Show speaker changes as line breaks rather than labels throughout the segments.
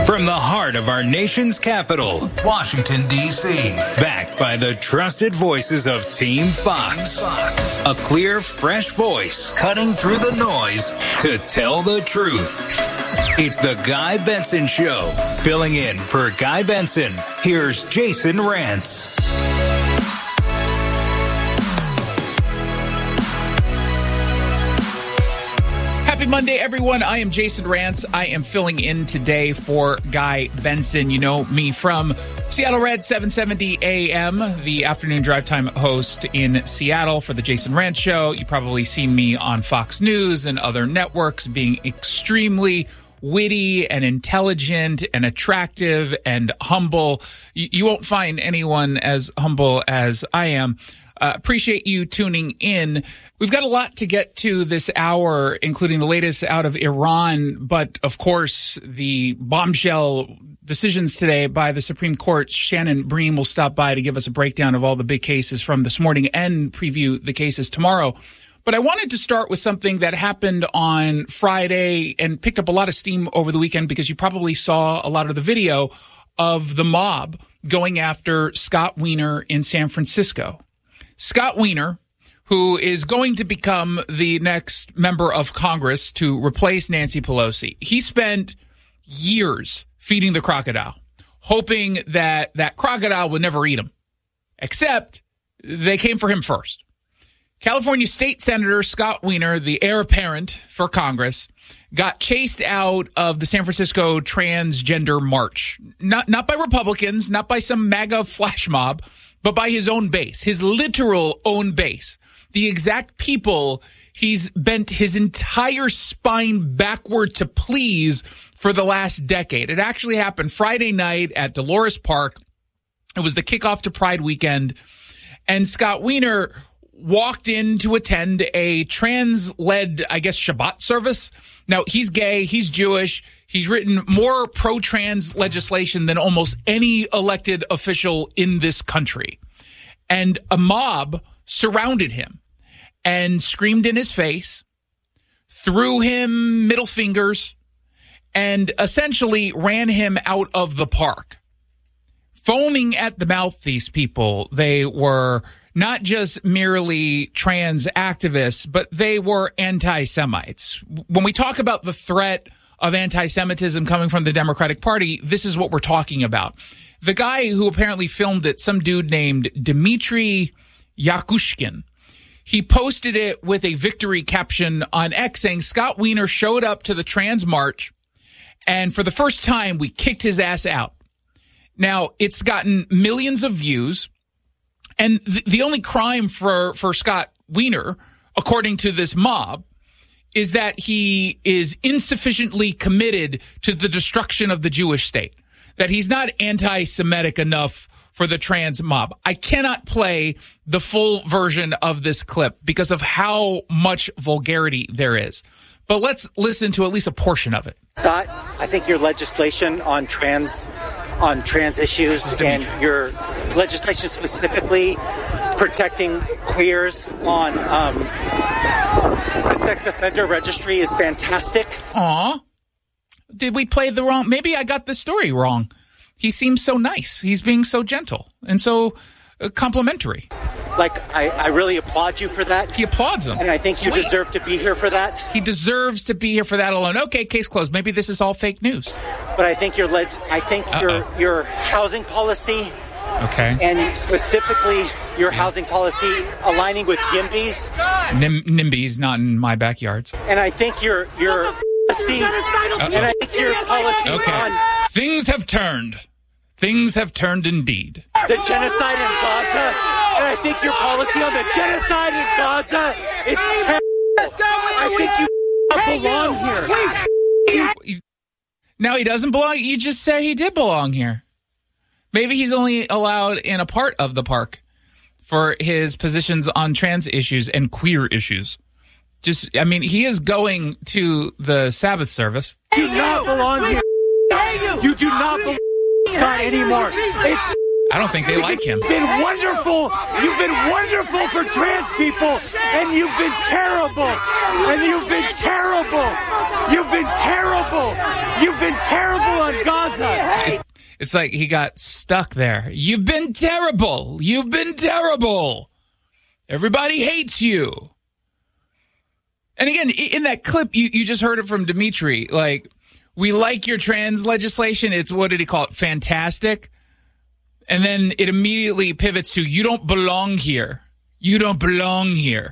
From the heart of our nation's capital, Washington, D.C. Backed by the trusted voices of Team Fox. A clear, fresh voice cutting through the noise to tell the truth. It's the Guy Benson Show. Filling in for Guy Benson, here's Jason Rantz.
Happy Monday, everyone. I am Jason Rantz. I am filling in today for Guy Benson. You know me from Seattle Red 770 AM, the afternoon drive time host in Seattle for the Jason Rantz Show. You've probably seen me on Fox News and other networks being extremely witty and intelligent and attractive and humble. You won't find anyone as humble as I am. Appreciate you tuning in. We've got a lot to get to this hour, including the latest out of Iran, but of course, the bombshell decisions today by the Supreme Court. Shannon Bream will stop by to give us a breakdown of all the big cases from this morning and preview the cases tomorrow. But I wanted to start with something that happened on Friday and picked up a lot of steam over the weekend because you probably saw a lot of the video of the mob going after Scott Wiener in San Francisco. Scott Wiener, who is going to become the next member of Congress to replace Nancy Pelosi. He spent years feeding the crocodile, hoping that that crocodile would never eat him. Except they came for him first. California State Senator Scott Wiener, the heir apparent for Congress, got chased out of the San Francisco transgender march. Not by Republicans, not by some MAGA flash mob, but by his own base, his literal own base. The exact people he's bent his entire spine backward to please for the last decade. It actually happened Friday night at Dolores Park. It was the kickoff to Pride weekend. And Scott Wiener walked in to attend a trans-led, I guess, Shabbat service. Now, he's gay, he's Jewish, he's written more pro-trans legislation than almost any elected official in this country. And a mob surrounded him and screamed in his face, threw him middle fingers, and essentially ran him out of the park. Foaming at the mouth, these people, they were not just merely trans activists, but they were anti-Semites. When we talk about the threat of anti-Semitism coming from the Democratic Party, this is what we're talking about. The guy who apparently filmed it, some dude named Dmitry Yakushkin, he posted it with a victory caption on X saying, Scott Wiener showed up to the trans march, and for the first time, we kicked his ass out. Now, it's gotten millions of views. And the only crime for Scott Wiener, according to this mob, is that he is insufficiently committed to the destruction of the Jewish state, that he's not anti-Semitic enough for the trans mob. I cannot play the full version of this clip because of how much vulgarity there is. But let's listen to at least a portion of it.
Scott, I think your legislation on trans issues and your legislation specifically protecting queers on the sex offender registry is fantastic.
Aw. Did we play the wrong? Maybe I got the story wrong. He seems so nice. He's being so gentle and so complimentary.
Like, I really applaud you for that.
He applauds him.
And I think
Sweet.
You deserve to be here for that.
He deserves to be here for that alone. Okay, case closed. Maybe this is all fake news.
But I think your housing policy,
okay,
and specifically your housing policy aligning with YIMBYs.
NIMBYs, not in my backyards.
And I think your policy, and I think your policy on...
Things have turned. Things have turned indeed.
The genocide in Gaza, and I think your policy on the genocide in Gaza is terrible. I think you belong here.
Now he doesn't belong. You just said he did belong here. Maybe he's only allowed in a part of the park for his positions on trans issues and queer issues. He is going to the Sabbath service.
You do not belong here. You do not belong Scott anymore. It's
I don't think they like him.
You've been wonderful. You've been wonderful for trans people, and you've been terrible. And you've been terrible. You've been terrible. You've been terrible on Gaza.
It's like he got stuck there. You've been terrible. You've been terrible. Everybody hates you. And again, in that clip, you just heard it from Dimitri. Like, we like your trans legislation. It's, what did he call it? Fantastic. And then it immediately pivots to, you don't belong here. You don't belong here.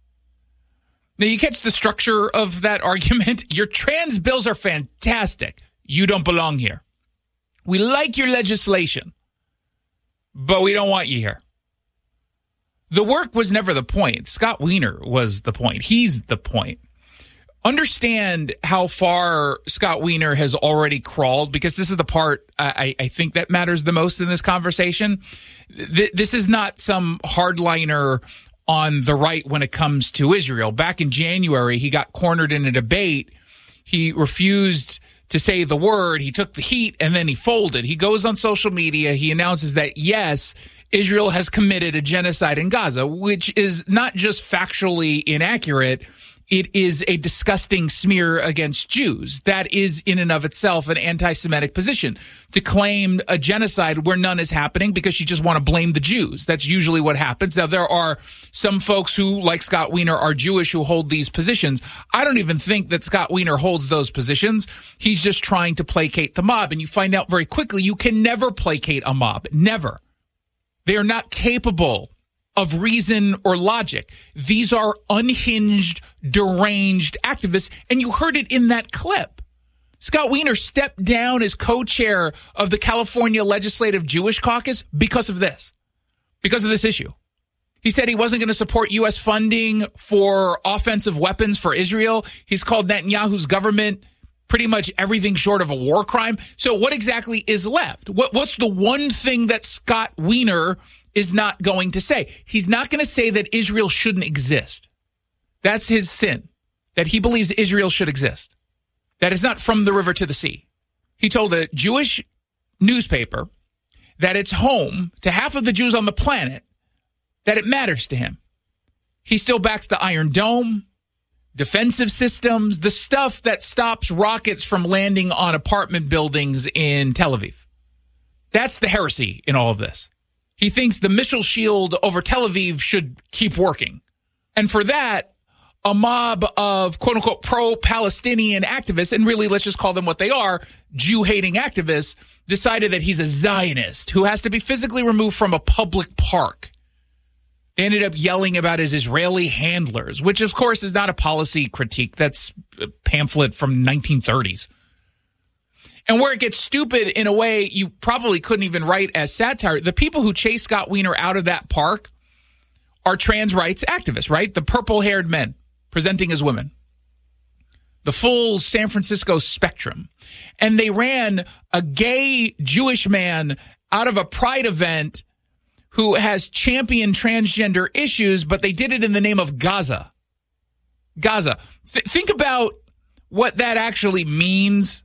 Now, you catch the structure of that argument. Your trans bills are fantastic. You don't belong here. We like your legislation, but we don't want you here. The work was never the point. Scott Wiener was the point. He's the point. Understand how far Scott Wiener has already crawled, because this is the part I think that matters the most in this conversation. This is not some hardliner on the right when it comes to Israel. Back in January, he got cornered in a debate. He refused to say the word. He took the heat, and then he folded. He goes on social media. He announces that, yes, Israel has committed a genocide in Gaza, which is not just factually inaccurate. It is a disgusting smear against Jews. That is in and of itself an anti-Semitic position, to claim a genocide where none is happening because you just want to blame the Jews. That's usually what happens. Now, there are some folks who, like Scott Wiener, are Jewish who hold these positions. I don't even think that Scott Wiener holds those positions. He's just trying to placate the mob. And you find out very quickly you can never placate a mob. Never. They are not capable of reason or logic. These are unhinged, deranged activists, and you heard it in that clip. Scott Wiener stepped down as co-chair of the California Legislative Jewish Caucus because of this issue. He said he wasn't going to support U.S. funding for offensive weapons for Israel. He's called Netanyahu's government pretty much everything short of a war crime. So what exactly is left? What's the one thing that Scott Wiener is not going to say? He's not going to say that Israel shouldn't exist. That's his sin, that he believes Israel should exist. That is not from the river to the sea. He told a Jewish newspaper that it's home to half of the Jews on the planet, that it matters to him. He still backs the Iron Dome, defensive systems, the stuff that stops rockets from landing on apartment buildings in Tel Aviv. That's the heresy in all of this. He thinks the missile shield over Tel Aviv should keep working. And for that, a mob of quote-unquote pro-Palestinian activists, and really let's just call them what they are, Jew-hating activists, decided that he's a Zionist who has to be physically removed from a public park. They ended up yelling about his Israeli handlers, which of course is not a policy critique. That's a pamphlet from 1930s. And where it gets stupid in a way you probably couldn't even write as satire, the people who chase Scott Wiener out of that park are trans rights activists, right? The purple-haired men presenting as women. The full San Francisco spectrum. And they ran a gay Jewish man out of a pride event who has championed transgender issues, but they did it in the name of Gaza. Gaza. Think about what that actually means.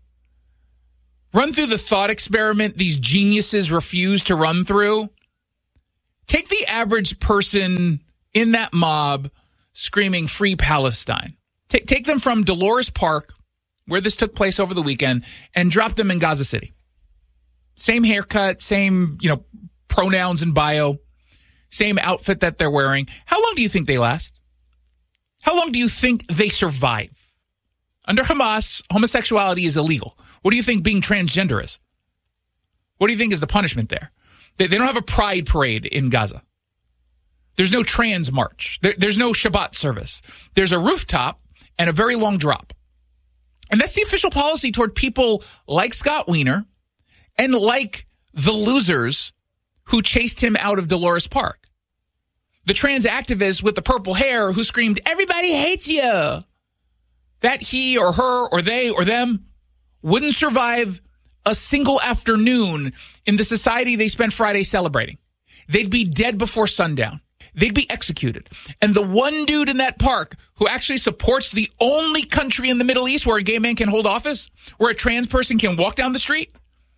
Run through the thought experiment these geniuses refuse to run through. Take the average person in that mob screaming "Free Palestine." Take them from Dolores Park, where this took place over the weekend, and drop them in Gaza City. Same haircut, same, pronouns and bio, same outfit that they're wearing. How long do you think they last? How long do you think they survive? Under Hamas, homosexuality is illegal. What do you think being transgender is? What do you think is the punishment there? They don't have a pride parade in Gaza. There's no trans march. There's no Shabbat service. There's a rooftop and a very long drop. And that's the official policy toward people like Scott Wiener and like the losers who chased him out of Dolores Park. The trans activist with the purple hair who screamed, "Everybody hates you." That he or her or they or them wouldn't survive a single afternoon in the society they spent Friday celebrating. They'd be dead before sundown. They'd be executed. And the one dude in that park who actually supports the only country in the Middle East where a gay man can hold office, where a trans person can walk down the street,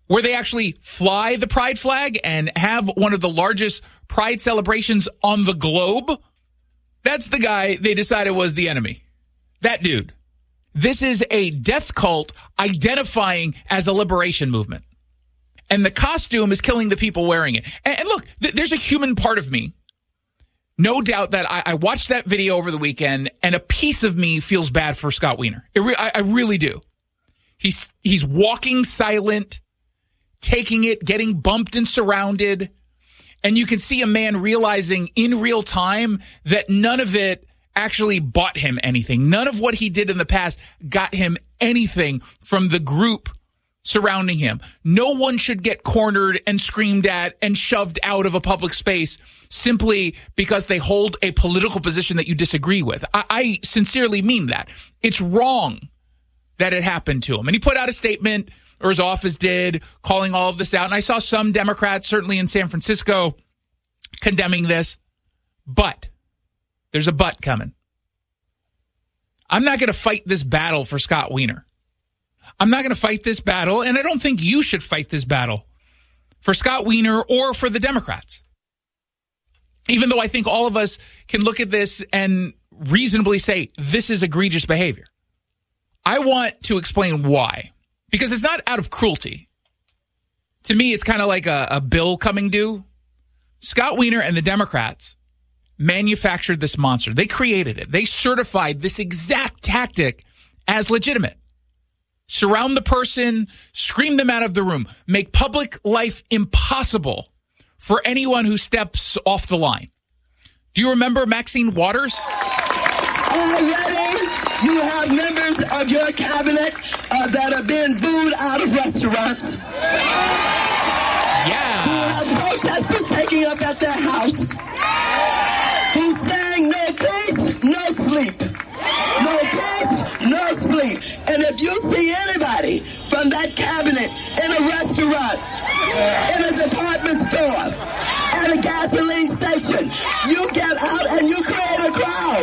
where they actually fly the pride flag and have one of the largest pride celebrations on the globe. That's the guy they decided was the enemy. That dude. This is a death cult identifying as a liberation movement. And the costume is killing the people wearing it. And look, there's a human part of me. No doubt that I watched that video over the weekend, and a piece of me feels bad for Scott Wiener. I really do. He's walking silent, taking it, getting bumped and surrounded. And you can see a man realizing in real time that none of it actually bought him anything. None of what he did in the past got him anything from the group surrounding him. No one should get cornered and screamed at and shoved out of a public space simply because they hold a political position that you disagree with. I sincerely mean that. It's wrong that it happened to him. And he put out a statement, or his office did, calling all of this out. And I saw some Democrats, certainly in San Francisco, condemning this. But there's a but coming. I'm not going to fight this battle for Scott Wiener. I'm not going to fight this battle, and I don't think you should fight this battle for Scott Wiener or for the Democrats. Even though I think all of us can look at this and reasonably say this is egregious behavior. I want to explain why. Because it's not out of cruelty. To me, it's kind of like a bill coming due. Scott Wiener and the Democrats manufactured this monster. They created it. They certified this exact tactic as legitimate. Surround the person, scream them out of the room, make public life impossible for anyone who steps off the line. Do you remember Maxine Waters?
Already, you have members of your cabinet that have been booed out of restaurants.
Yeah.
Who have protesters taking up at their house. Who's saying no peace, no sleep. No peace, no sleep. And if you see anybody from that cabinet in a restaurant, in a department store, at a gasoline station, you get out and you create a crowd.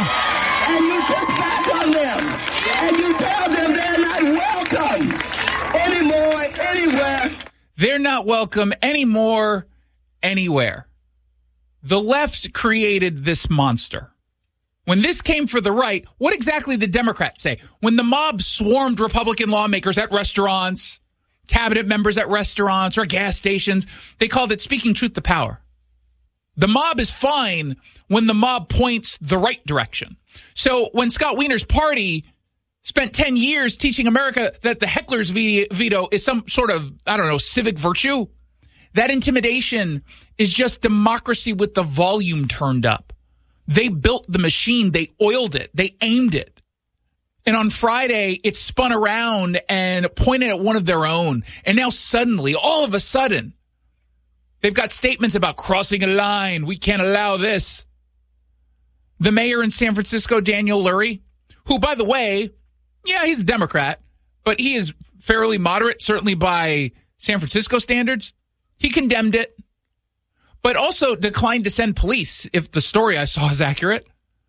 And you push back on them. And you tell them they're not welcome anymore, anywhere.
They're not welcome anymore, anywhere. The left created this monster. When this came for the right, what exactly did Democrats say? When the mob swarmed Republican lawmakers at restaurants, cabinet members at restaurants or gas stations, they called it speaking truth to power. The mob is fine when the mob points the right direction. So when Scott Wiener's party spent 10 years teaching America that the heckler's veto is some sort of, civic virtue, that intimidation is just democracy with the volume turned up. They built the machine. They oiled it. They aimed it. And on Friday, it spun around and pointed at one of their own. And now suddenly, all of a sudden, they've got statements about crossing a line. We can't allow this. The mayor in San Francisco, Daniel Lurie, who, by the way, yeah, he's a Democrat, but he is fairly moderate, certainly by San Francisco standards. He condemned it, but also declined to send police if the story I saw is accurate.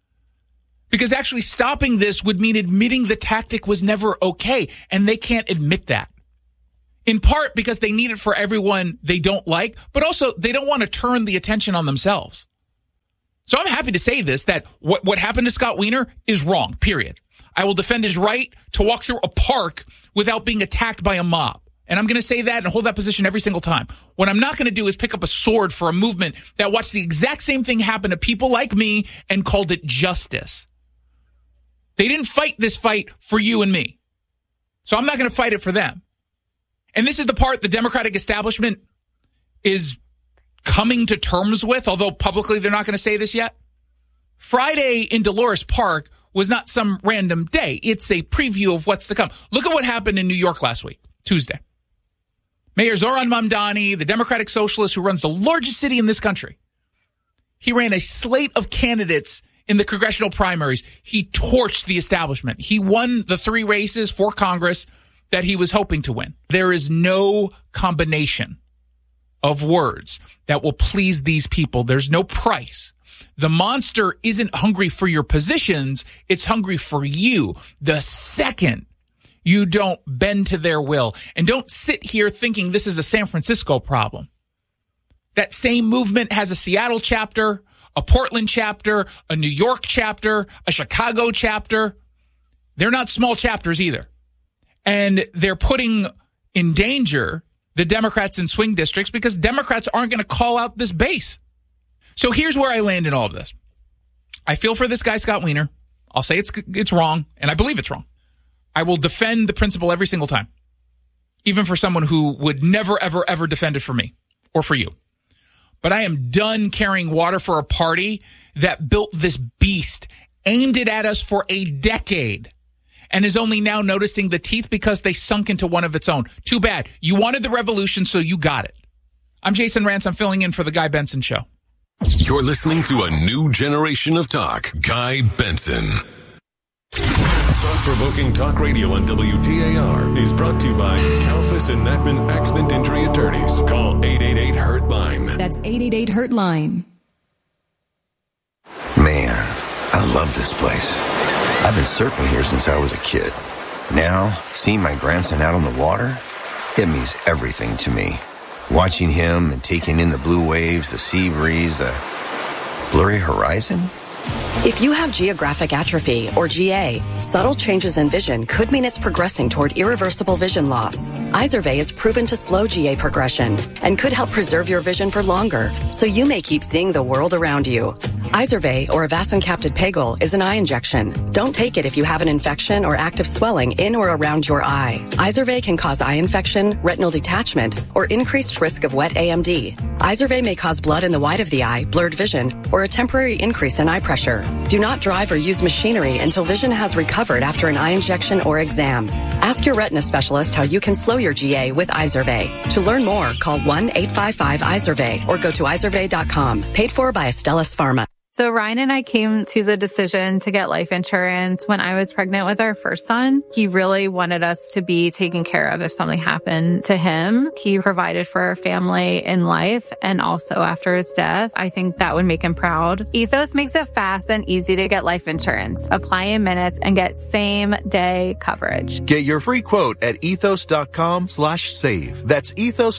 Because actually stopping this would mean admitting the tactic was never okay, and they can't admit that. In part because they need it for everyone they don't like, but also they don't want to turn the attention on themselves. So I'm happy to say this, that what happened to Scott Wiener is wrong, period. I will defend his right to walk through a park without being attacked by a mob. And I'm going to say that and hold that position every single time. What I'm not going to do is pick up a sword for a movement that watched the exact same thing happen to people like me and called it justice. They didn't fight this fight for you and me. So I'm not going to fight it for them. And this is the part the Democratic establishment is coming to terms with, although publicly they're not going to say this yet. Friday in Dolores Park was not some random day. It's a preview of what's to come. Look at what happened in New York last week, Tuesday. Mayor Zohran Mamdani, the Democratic Socialist who runs the largest city in this country, he ran a slate of candidates in the congressional primaries. He torched the establishment. He won the 3 races for Congress that he was hoping to win. There is no combination of words that will please these people. There's no price. The monster isn't hungry for your positions. It's hungry for you. The second You don't bend to their will. And don't sit here thinking this is a San Francisco problem. That same movement has a Seattle chapter, a Portland chapter, a New York chapter, a Chicago chapter. They're not small chapters either. And they're putting in danger the Democrats in swing districts because Democrats aren't going to call out this base. So here's where I land in all of this. I feel for this guy, Scott Wiener. I'll say it's wrong, and I believe it's wrong. I will defend the principle every single time, even for someone who would never, ever, ever defend it for me or for you. But I am done carrying water for a party that built this beast, aimed it at us for a decade, and is only now noticing the teeth because they sunk into one of its own. Too bad. You wanted the revolution, so you got it. I'm Jason Rantz. I'm filling in for The Guy Benson Show.
You're listening to a new generation of talk. Guy Benson. Thought-provoking talk radio on WTAR is brought to you by Kalfas and Nachman Accident Injury Attorneys. Call 888-HURT-LINE.
That's 888-HURT-LINE.
Man, I love this place. I've been surfing here since I was a kid. Now, seeing my grandson out on the water, it means everything to me. Watching him and taking in the blue waves, the sea breeze, the blurry horizon.
If you have geographic atrophy, or GA, subtle changes in vision could mean it's progressing toward irreversible vision loss. Izervay is proven to slow GA progression and could help preserve your vision for longer, so you may keep seeing the world around you. Izervay, or avacincaptad pegol, is an eye injection. Don't take it if you have an infection or active swelling in or around your eye. Izervay can cause eye infection, retinal detachment, or increased risk of wet AMD. Izervay may cause blood in the white of the eye, blurred vision, or a temporary increase in eye pressure. Do not drive or use machinery until vision has recovered after an eye injection or exam. Ask your retina specialist how you can slow your GA with Izervay. To learn more, call 1-855-IZERVAY or go to izervay.com. Paid for by Astellas Pharma.
So Ryan and I came to the decision to get life insurance when I was pregnant with our first son. He really wanted us to be taken care of if something happened to him. He provided for our family in life and also after his death. I think that would make him proud. Ethos makes it fast and easy to get life insurance. Apply in minutes and get same-day coverage.
Get your free quote at ethos.com/save. That's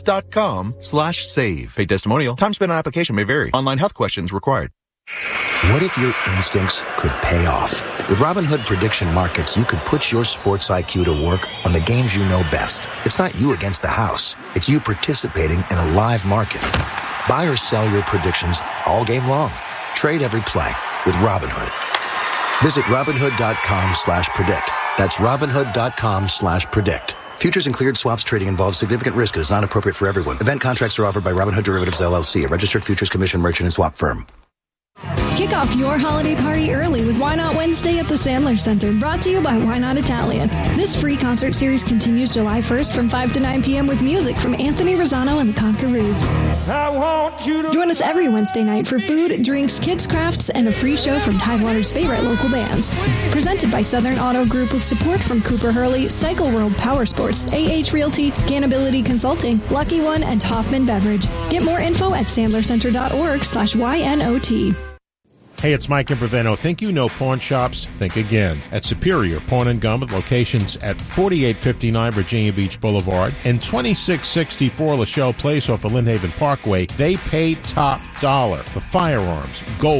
ethos.com/save. Paid testimonial. Time spent on application may vary. Online health questions required.
What if your instincts could pay off? With Robinhood Prediction Markets, you could put your sports IQ to work on the games you know best. It's not you against the house. It's you participating in a live market. Buy or sell your predictions all game long. Trade every play with Robinhood. Visit Robinhood.com/predict. That's Robinhood.com/predict. Futures and cleared swaps trading involves significant risk and is not appropriate for everyone. Event contracts are offered by Robinhood Derivatives LLC, a registered futures commission merchant and swap firm.
Kick off your holiday party early with Why Not Wednesday at the Sandler Center, brought to you by Why Not Italian. This free concert series continues July 1st from 5 to 9 p.m. with music from Anthony Rosano and the Conquerors. Join us every Wednesday night for food, drinks, kids' crafts, and a free show from Tidewater's favorite local bands. Presented by Southern Auto Group with support from Cooper Hurley, Cycle World Power Sports, AH Realty, Canability Consulting, Lucky One, and Hoffman Beverage. Get more info at sandlercenter.org/YNOT.
Hey, it's Mike Imperveno. Think you know pawn shops? Think again. At Superior Pawn and Gun with locations at 4859 Virginia Beach Boulevard and 2664 Lachelle Place off of Lynn Haven Parkway, they pay top dollar for firearms, gold,